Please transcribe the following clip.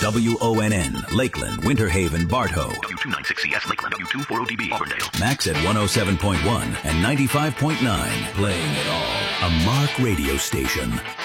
WONN, Lakeland, Winter Haven, Bartow. W296CS, Lakeland, W240DB, Auburndale. Max at 107.1 and 95.9. Playing it all. A Mark radio station.